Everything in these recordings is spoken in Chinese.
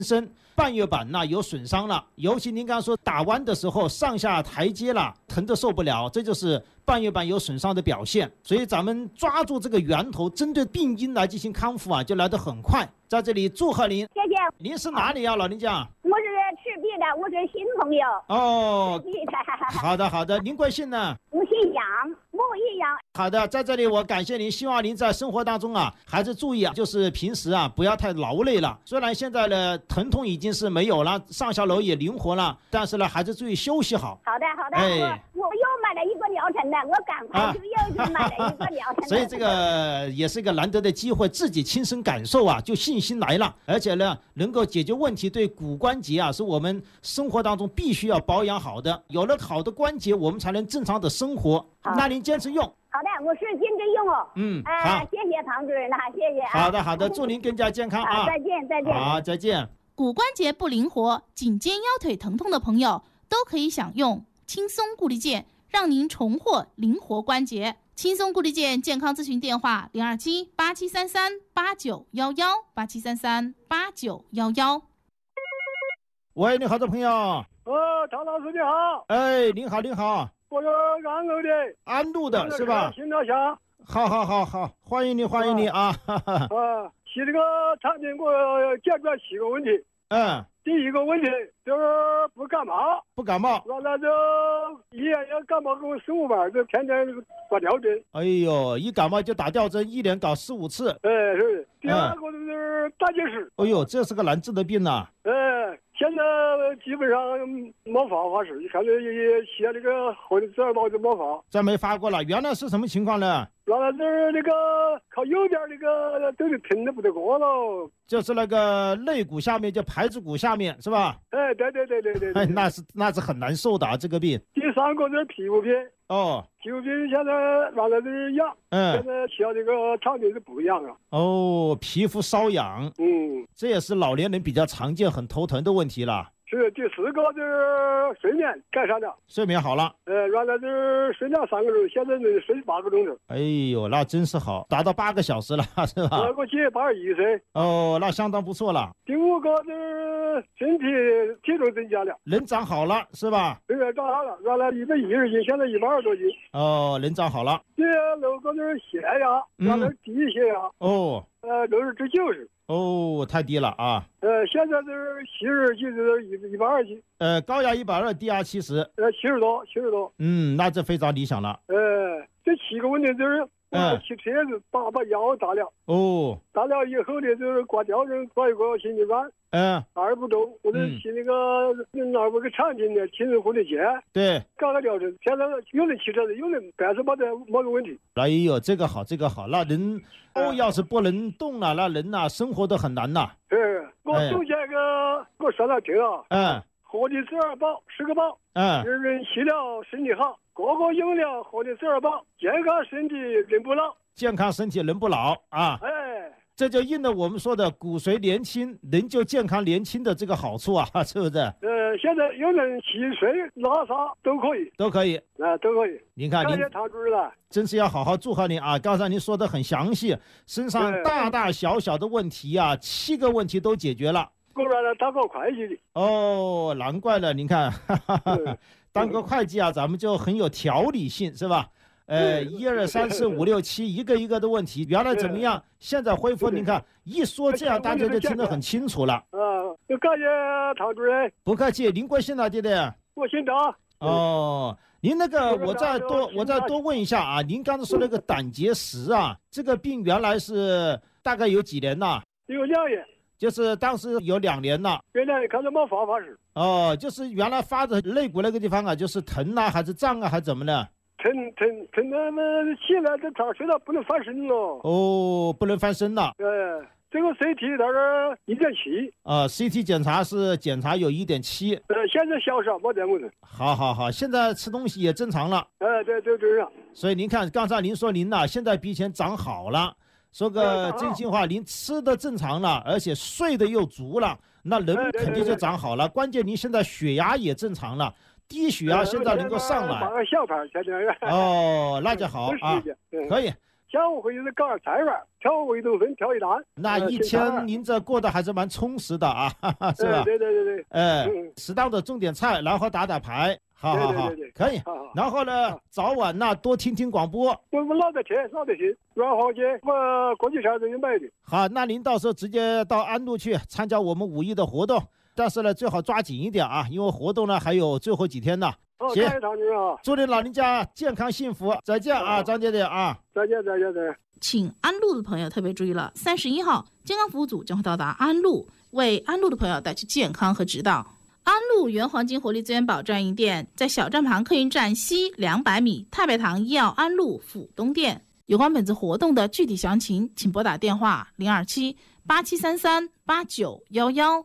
身半月板那有损伤了，尤其您刚刚说打弯的时候上下台阶了，疼得受不了，这就是半月板有损伤的表现。所以咱们抓住这个源头，针对病因来进行康复啊，就来得很快。在这里祝贺您。 谢谢。 您是哪里啊，老人家？ 我是赤壁的，我是新朋友。 哦， 赤壁的。 好的好的，您贵姓呢？ 我姓杨，我姓杨。 好的，在这里我感谢您，希望您在生活当中啊，还是注意啊，就是平时啊不要太劳累了。虽然现在的疼痛已经是没有了，上下楼也灵活了，但是呢还是注意休息好。 好的好的，我又买了一个疗程的，我赶快就又去买了一个疗程的。 所以这个也是一个难得的机会，自己亲身感受啊，就信心来了，而且呢能够解决问题。对骨关节啊，是我们生活当中必须要保养好的，有了好的关节，我们才能正常的生活。那您坚持用。 好的，我是坚持用哦。 好， 谢谢唐主任了，谢谢。 好的好的，祝您更加健康啊！ 再见再见。 好，再见。 骨关节不灵活、颈肩腰腿疼痛的朋友都可以享用轻松固力健，让您重获灵活关节。轻松固力健健康咨询电话：027-8733-8911，8733-8911。 喂，你好的朋友。 唐老师你好。 哎，您好您好。 我是安陆的。 安陆的是吧？ 新老乡。 好，欢迎你啊！ 洗这个产品给我解决7个问题。第一个问题就是不感冒，完了就医院要感冒给我4-5班，就天天打吊针。 哎呦，一感冒就打吊针，一连搞4-5次。 是。第二个就是大结石。 哎呦，这是个难治的病呐。 现在基本上没发誓，看这写这个或者这包就没发。 这没发过了，原来是什么情况呢？ 原来就是那个靠右边那个都是疼的不得过了。 就是那个肋骨下面，就排斥骨下面，是吧？ 对。 哎，那是很难受的这个病。 第三个就是皮肤病。皮肤病现在原来就是痒，现在需要这个产品是不一样啊。 皮肤瘙痒，这也是老年人比较常见、很头疼的问题了。 是。第4个就是睡眠改善了， 睡眠好了。 原来就是睡2-3个钟，现在能睡8个钟头。 哎呦，那真是好，达到8个小时了，是吧？ 我姐81岁。 那相当不错了。 第5个就是身体体重增加了， 人长好了，是吧？ 人长好了，原来110斤，现在120多斤。 人长好了。 第6个就是血压，原来低血压。60/90。 太低了啊。 现在就是70几，就是120斤。 高压120，低压70。 70多。 那这非常理想了。 这7个问题就是骑车子把腰打了。打了以后呢，就是挂吊针，挂一个星期半。2不动，我就骑那个拿个产品的轻松护理健。 对。 搞个疗程，现在有人骑车子，有人但是没个问题。 哎呦，这个好。那人要是不能动了，那人呐生活都很难呐。 我总结个，我说了这啊。活的12宝，10个宝。人吃了身体好，个用了活的12宝，健康身体人不老。 健康身体人不老啊。这就应了我们说的骨髓年轻，人就健康年轻的这个好处啊，是不是？ 现在有人吸水、拉撒都可以。都可以。 您看， 感谢唐主任了， 真是要好好祝贺您啊！刚才您说的很详细，身上大大小小的问题啊，7个问题都解决了。 我原来当过会计的。 难怪了，您看，当个会计啊，咱们就很有条理性，是吧？1、2、3、4、5、6、7，一个一个的问题，原来怎么样？现在恢复，您看一说这样，大家就听得很清楚了。 感谢唐主任。 不客气，您贵姓哪地的？ 我姓张。 您那个我再多问一下啊，您刚才说那个胆结石啊，这个病原来是大概有几年了？ 有2年。 就是当时有2年了。 原来看着没发誓。 就是原来发的肋骨那个地方啊，就是疼啊，还是胀啊，还是怎么呢？ 疼那起来这早睡了，不能翻身了。 不能翻身了。 这个 CT 到这1.7。 CT 检查有1.7。 现在小少没这问题。 好，现在吃东西也正常了。 对，就这样。 所以您看，刚才您说您呐，现在比以前长好了。说个真心话，您吃的正常了，而且睡得又足了，那人肯定就长好了。关键您现在血压也正常了，低血压现在能够上来。 小牌现在。 那就好啊，可以。 下午回去搞点菜饭，调味豆粉，调一单。 那一天您这过得还是蛮充实的啊，是吧？ 对。 适当的种点菜，然后打牌。好，可以。然后呢，早晚呢多听听广播。 我们老得听，软化街过几天就有买的。 好，那您到时候直接到安陆去参加我们5一的活动，但是呢最好抓紧一点啊，因为活动呢还有最后几天呢。 行， 祝你老人家健康幸福，再见啊，张姐姐啊， 再见。 请安陆的朋友特别注意了，31号健康服务组将会到达安陆，为安陆的朋友带去健康和指导。安陆原黄金活力资源宝专营店在小站旁客运站西200米，太白堂医药安陆府东店。有关本次活动的具体详情，请拨打电话027-8733-8911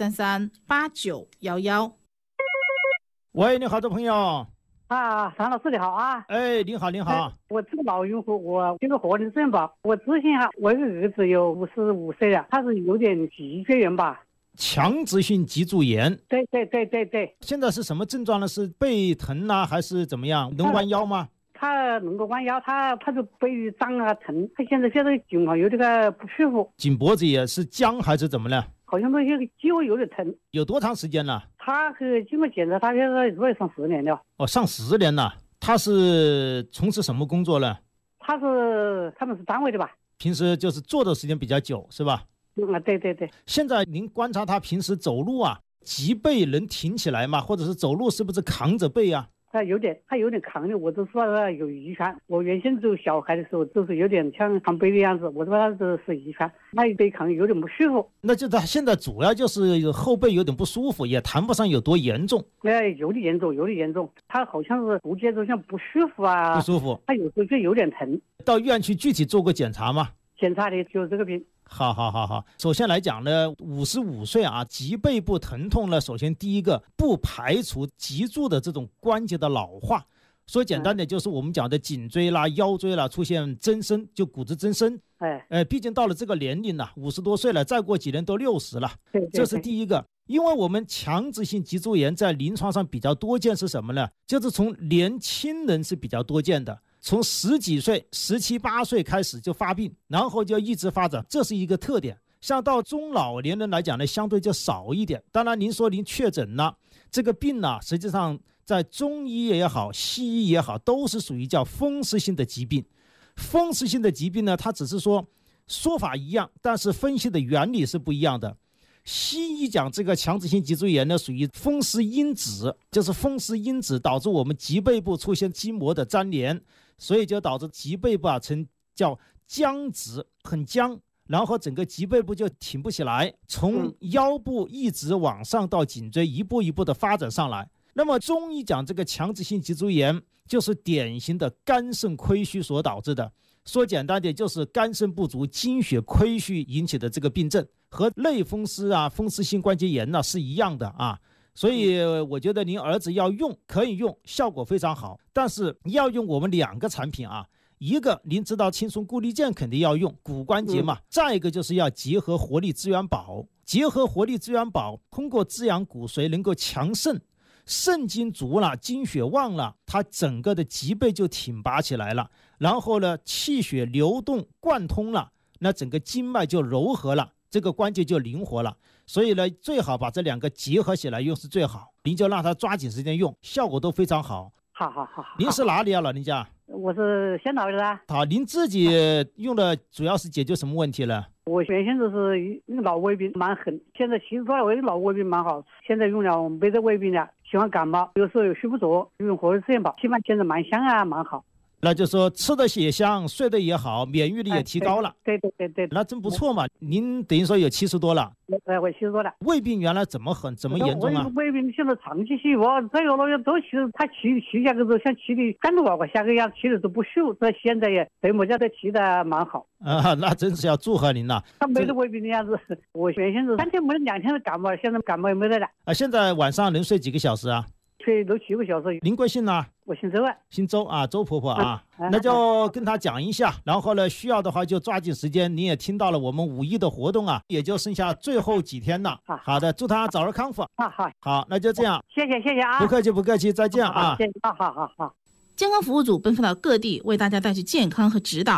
8733-8911。 喂，你好的朋友。 常老师你好啊！ 哎，您好。 我这个老用户，我这个活力资源宝，我咨询一下，我这个儿子有55岁了，他是有点脊椎炎吧？ 强直性脊柱炎。 对。 现在是什么症状呢？是背疼啊，还是怎么样？能弯腰吗？ 他能够弯腰，他就背胀啊疼，他现在情况有这个不舒服。 颈脖子也是僵还是怎么了？ 好像那些肌肉有点疼。有多长时间了？ 他经过检查，他现在入院上10年了。 上10年了。他是从事什么工作呢？ 他们是单位的吧？ 平时就是坐的时间比较久，是吧？ 对。 现在您观察他平时走路啊，脊背能挺起来吗？或者是走路是不是扛着背啊？ 他有点扛的，我都说他有遗传。我原先走小孩的时候都是有点像扛背的样子，我说他这是遗传，他背扛有点不舒服。 那就他现在主要就是后背有点不舒服，也谈不上有多严重。 有点严重，他好像是骨节就像不舒服啊， 不舒服。 他有时候就有点疼。 到医院去具体做过检查吗？ 检查的就是这个病。 好。首先来讲呢，55岁啊，脊背部疼痛呢，首先第一个不排除脊柱的这种关节的老化。说简单点，就是我们讲的颈椎啦、腰椎啦出现增生，就骨质增生。毕竟到了这个年龄了，50多岁了，再过几年都60了。这是第一个。因为我们强直性脊柱炎在临床上比较多见是什么呢？就是从年轻人是比较多见的。从10几岁、17、18岁开始就发病，然后就一直发展，这是一个特点。像到中老年人来讲呢，相对就少一点。当然您说您确诊了这个病呢，实际上在中医也好，西医也好，都是属于叫风湿性的疾病。风湿性的疾病呢，它只是说法一样，但是分析的原理是不一样的。西医讲这个强直性脊柱炎呢，属于风湿因子，就是风湿因子导致我们脊背部出现筋膜的粘连，所以就导致脊背部呈叫僵直，很僵，然后整个脊背部就挺不起来，从腰部一直往上到颈椎，一步一步的发展上来。那么中医讲这个强直性脊柱炎，就是典型的肝肾亏虚所导致的。说简单点，就是肝肾不足、精血亏虚引起的这个病症，和类风湿啊、风湿性关节炎呢是一样的啊。所以我觉得您儿子要用可以用，效果非常好，但是要用我们2个产品啊。一个您知道轻松固力健肯定要用，骨关节嘛。再一个就是要结合活力资源宝，结合活力资源宝，通过滋养骨髓能够强肾，肾精足了，精血旺了，它整个的脊背就挺拔起来了。然后呢，气血流动贯通了，那整个经脉就柔和了，这个关节就灵活了。所以呢，最好把这2个结合起来用是最好。您就让他抓紧时间用，效果都非常好。 好。 您是哪里啊，老人家？ 我是仙桃的。 好，您自己用的主要是解决什么问题呢？ 我原先就是那个脑胃病蛮狠，现在70多了，我的脑胃病蛮好，现在用了没得胃病了，喜欢感冒，有时候有睡不着，用活力资源宝，起码现在蛮香啊，蛮好。 那就说吃的也香，睡得也好，免疫力也提高了。 对， 那真不错嘛。您等于说有70多了。 我70多了。 胃病原来怎么严重啊？ 胃病现在长期起我这个老人都吃，他吃下个都像吃的干着娃娃下个样，吃的都不舒服。这现在也对我家都吃的蛮好啊，那真是要祝贺您了。 他没得胃病的样子，我原先是3天没得2天的感冒，现在感冒也没得了。 现在晚上能睡几个小时啊？ 睡6、7个小时。 您贵姓呢？ 我姓周啊。 姓周啊，周婆婆啊。那就跟他讲一下，然后呢，需要的话就抓紧时间。你也听到了我们5一的活动啊，也就剩下最后几天了。好的，祝他早日康复。好，那就这样。 谢谢啊。 不客气，再见啊。 好。 健康服务组奔赴到各地，为大家带去健康和指导。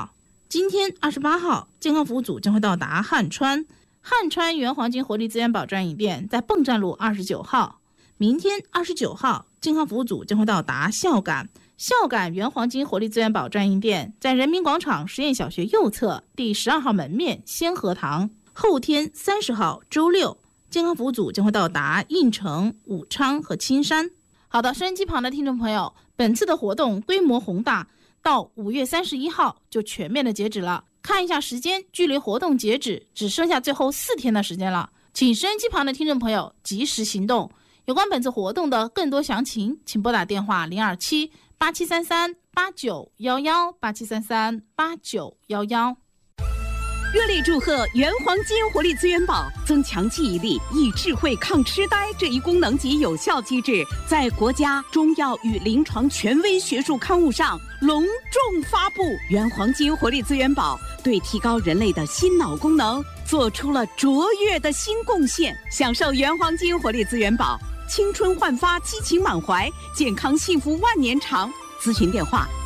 今天28号，健康服务组将会到达汉川原黄金活力资源宝专营店，在泵站路29号。明天29号，健康服务组将会到达孝感原黄金活力资源宝专营店，在人民广场实验小学右侧第12号门面先河堂。后天30号周六，健康服务组将会到达应城、武昌和青山。好的，收音机旁的听众朋友，本次的活动规模宏大，到5月31号就全面的截止了。看一下时间，距离活动截止只剩下最后4天的时间了，请收音机旁的听众朋友及时行动。有关本次活动的更多详情，请拨打电话027-8733-8911，8733-8911。 热烈祝贺原黄金活力资源宝增强记忆力、益智慧、抗痴呆这一功能及有效机制，在国家中药与临床权威学术刊物上隆重发布。原黄金活力资源宝对提高人类的心脑功能做出了卓越的新贡献。享受原黄金活力资源宝，青春焕发，激情满怀，健康幸福万年长。咨询电话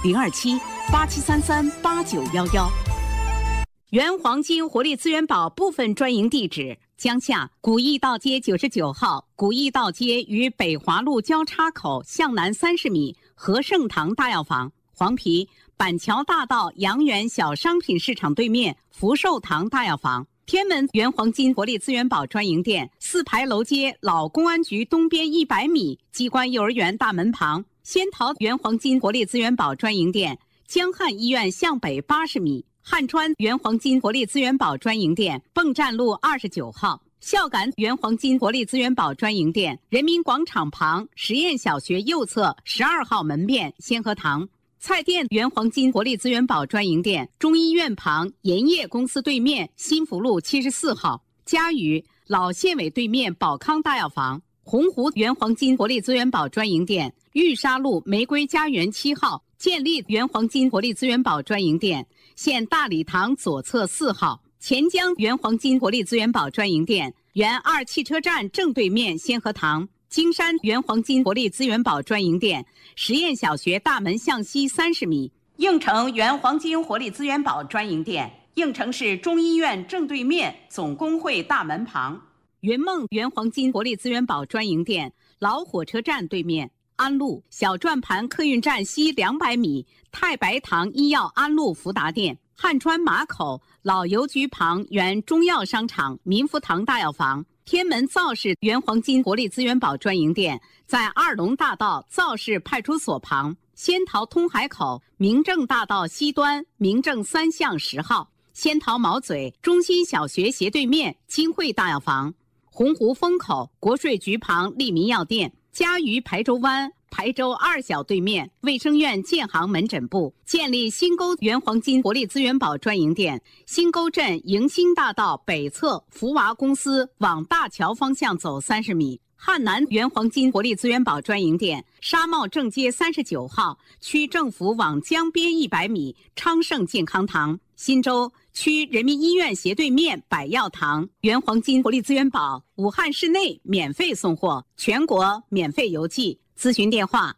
027-8733-8911。原黄金活力资源宝部分专营地址：江夏古驿道街99号，古驿道街与北华路交叉口向南30米，和盛堂大药房；黄陂板桥大道阳源小商品市场对面福寿堂大药房；天门原黄金活力资源宝专营店4牌楼街老公安局东边100米，机关幼儿园大门旁；仙桃原黄金活力资源宝专营店江汉医院向北80米。汉川原黄金活力资源宝专营店泵站路29号，孝感原黄金活力资源宝专营店人民广场旁实验小学右侧12号门面先河堂，菜店原黄金活力资源宝专营店中医院旁盐业公司对面新福路74号，嘉屿老县委对面宝康大药房，洪湖原黄金活力资源宝专营店玉沙路玫瑰家园7号，建立原黄金活力资源宝专营店现大礼堂左侧4号，钱江原黄金活力资源宝专营店原2汽车站正对面先河堂，金山原黄金活力资源宝专营店实验小学大门向西30米，应城原黄金活力资源宝专营店应城市中医院正对面总工会大门旁，云梦原黄金活力资源宝专营店老火车站对面，安路小转盘客运站西200米太白堂医药安路福达店，汉川马口老邮局旁原中药商场民福堂大药房，天门造市原黄金活力资源宝专营店在二龙大道造市派出所旁，仙桃通海口明正大道西端明正3巷10号，仙桃毛嘴中心小学斜对面金汇大药房，洪湖风口国税局旁利民药店，嘉屿排州湾排州2小对面卫生院建行门诊部，建立新沟原黄金活力资源宝专营店新沟镇迎新大道北侧福娃公司往大桥方向走30米，汉南原黄金活力资源宝专营店沙茂正街39号，区政府往江边100米昌盛健康堂，新洲区人民医院斜对面百药堂原黄金活力资源宝武汉市内免费送货，全国免费邮寄。咨询电话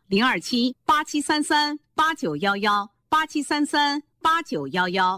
027-8733-8911，8733-8911。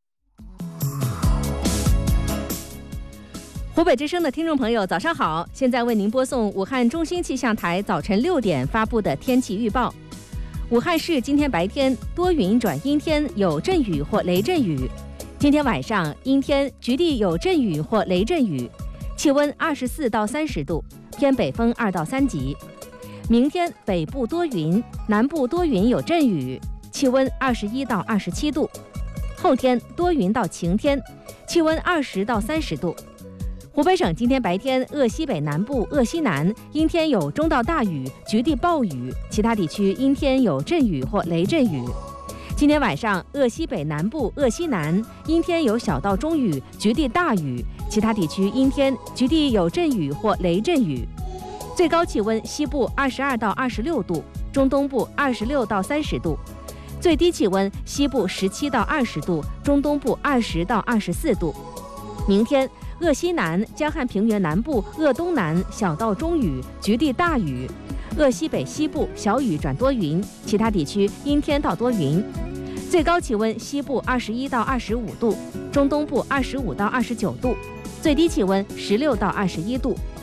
湖北之声的听众朋友早上好，现在为您播送武汉中心气象台早晨6点发布的天气预报。武汉市今天白天多云转阴天，有阵雨或雷阵雨，今天晚上阴天，局地有阵雨或雷阵雨，气温24到30度，偏北风2到3级。明天北部多云，南部多云有阵雨，气温21到27度。后天多云到晴天，气温20到30度。湖北省今天白天鄂西北南部、鄂西南阴天有中到大雨，局地暴雨，其他地区阴天有阵雨或雷阵雨。今天晚上鄂西北南部、鄂西南阴天有小到中雨，局地大雨，其他地区阴天，局地有阵雨或雷阵雨。最高气温西部22到26度，中东部26到30度；最低气温西部17到20度，中东部20到24度。明天鄂西南、江汉平原南部、鄂东南小到中雨，局地大雨；鄂西北西部小雨转多云，其他地区阴天到多云。 最高气温西部21到25度，中东部25到29度，最低气温16到21度。